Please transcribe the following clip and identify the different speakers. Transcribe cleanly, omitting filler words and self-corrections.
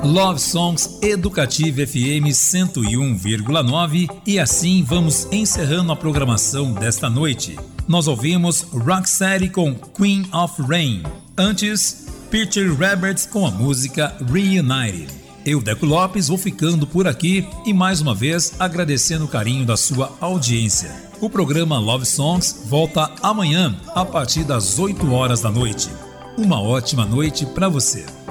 Speaker 1: Love Songs Educativa FM 101,9 e assim vamos encerrando a programação desta noite. Nós ouvimos Roxette com Queen of Rain. Antes, Peter Roberts com a música Reunited. Eu, Deco Lopes, vou ficando por aqui e mais uma vez agradecendo o carinho da sua audiência. O programa Love Songs volta amanhã a partir das 8 horas da noite. Uma ótima noite para você.